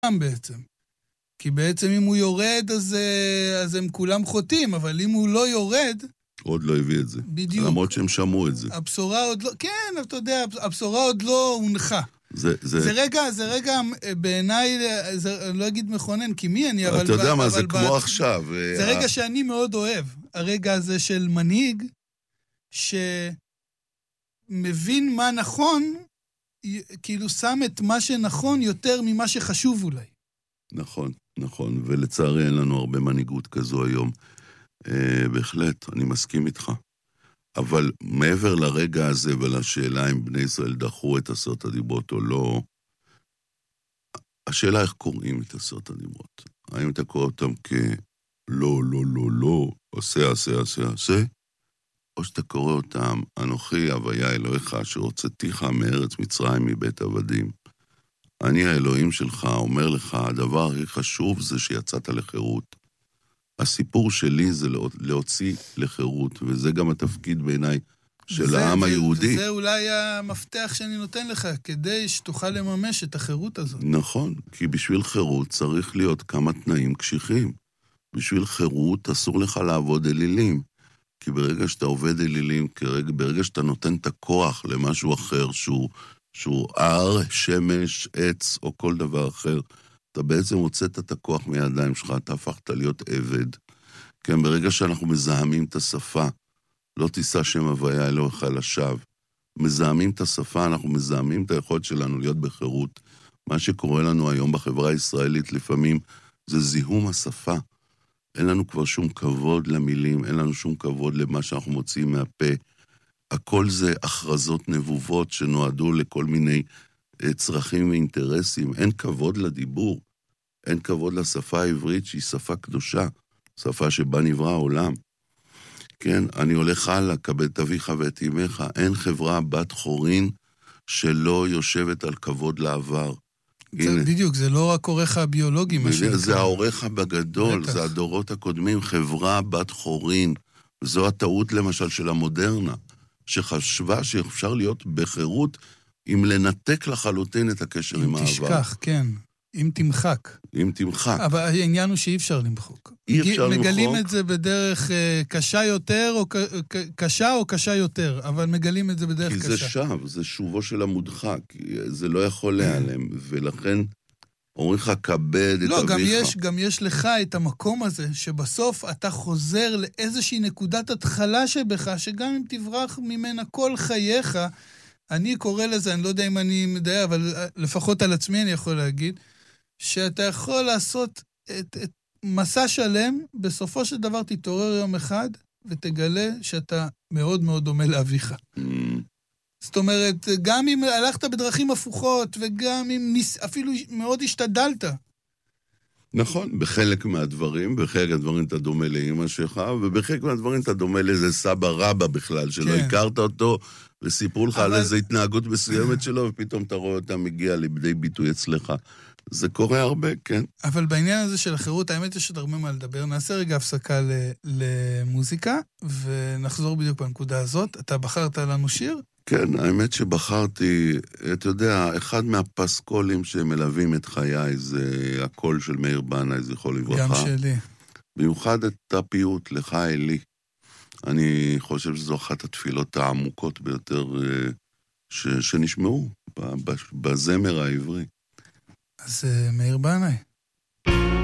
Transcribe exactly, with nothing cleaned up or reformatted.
בעצם. כי בעצם אם הוא יורד, אז, אז הם כולם חוטאים, אבל אם הוא לא יורד... עוד לא הביא את זה. בדיוק. למרות שהם שמעו את זה. הבשורה עוד לא... כן, אתה יודע, הבשורה עוד לא הונחה. זה, זה... זה רגע, זה רגע בעיניי, זה, אני לא אגיד מכונן, כי מי אני, אבל... אתה יודע מה, זה ב... כמו עכשיו. זה רגע שאני מאוד אוהב. הרגע הזה של מנהיג, שמבין מה נכון, כאילו שם את מה שנכון יותר ממה שחשוב אולי. נכון, נכון, ולצערי אין לנו הרבה מנהיגות כזו היום. אה, בהחלט, אני מסכים איתך. אבל מעבר לרגע הזה ולשאלה אם בני ישראל דחו את עשרת הדיברות או לא, השאלה איך קוראים את עשרת הדיברות. האם אתה קורא אותם כלא, לא, לא, לא, עשה, עשה, עשה, עשה, או שאתה קורא אותם, אנוכי הוויה אלוהיך אשר הוצאתיך מארץ מצרים מבית עבדים. אני האלוהים שלך אומר לך, הדבר הכי חשוב זה שיצאת לחירות. הסיפור שלי זה להוציא לחירות, וזה גם התפקיד בעיניי של העם היהודי. וזה אולי המפתח שאני נותן לך, כדי שתוכל לממש את החירות הזאת. נכון, כי בשביל חירות צריך להיות כמה תנאים קשיחים. בשביל חירות אסור לך לעבוד אלילים. כי ברגע שאתה עובד אלילים, ברגע שאתה נותן את הכוח למשהו אחר, שהוא, שהוא הר, שמש, עץ או כל דבר אחר, אתה בעצם הוצאת את הכוח מהידיים שלך, אתה הפכת להיות עבד. כן, ברגע שאנחנו מזהמים את השפה, לא תישא שם הוויה אלוהיך לשווא. מזהמים את השפה, אנחנו מזהמים את היכולת שלנו להיות בחירות. מה שקורה לנו היום בחברה הישראלית לפעמים, זה זיהום השפה. אין לנו כבר שום כבוד למילים, אין לנו שום כבוד למה שאנחנו מוציאים מהפה. הכל זה הכרזות נבובות שנועדו לכל מיני צרכים ואינטרסים. אין כבוד לדיבור, אין כבוד לשפה העברית שהיא שפה קדושה, שפה שבה נברא העולם. כן, אני הולך הלאה, כבד את אביך ואת אמך, אין חברה בת חורין שלא יושבת על כבוד לעבר. זה בדיוק, זה לא רק עורך הביולוגי. זה העורך בגדול, זה הדורות הקודמים, חברה בת חורין. זו הטעות למשל של המודרנה, שחשבה שאפשר להיות בחירות אם לנתק לחלוטין את הקשר עם העבר. אם תשכח, כן. אם תמחק. אם תמחק. אבל העניין הוא שאי אפשר למחוק. אי אפשר למחוק. מגלים את זה בדרך קשה יותר, או קשה או קשה יותר, אבל מגלים את זה בדרך קשה. כי זה שב, זה שובו של המודחק, זה לא יכול להיעלם, ולכן אומרים לך, כבד את אביך. לא, גם יש, גם יש לך את המקום הזה, שבסוף אתה חוזר לאיזושהי נקודת התחלה שבך, שגם אם תברח ממנה כל חייך, אני קורא לזה, אני לא יודע אם אני מדעה, אבל לפחות על עצמי אני יכול להגיד, שאתה יכול לעשות את, את מסע שלם, בסופו של דבר תתעורר יום אחד, ותגלה שאתה מאוד מאוד דומה לאביך. Mm. זאת אומרת, גם אם הלכת בדרכים הפוכות, וגם אם ניס, אפילו מאוד השתדלת. נכון, בחלק מהדברים, בחלק מהדברים אתה דומה לאמא שלך, ובחלק מהדברים אתה דומה לאיזה סבא רבא בכלל, שלא כן. הכרת אותו, וסיפרו לך אבל... על איזו התנהגות מסוימת שלו, ופתאום אתה רואה אותה מגיע לידי ביטוי אצלך. זה קורה הרבה, כן. אבל בעניין הזה של החירות, האמת יש עוד הרבה מה לדבר. נעשה רגע הפסקה ל- למוזיקה, ונחזור בדיוק בנקודה הזאת. אתה בחרת לנו שיר? כן, האמת שבחרתי, אתה יודע, אחד מהפסקולים שמלווים את חיי, זה הקול של מאיר בנאי, זכרו לברכה. גם שלי. במיוחד את הפיוט, לך אלי. אני חושב שזו אחת התפילות העמוקות ביותר ש- שנשמעו בזמר העברי. אז מאיר בנאי.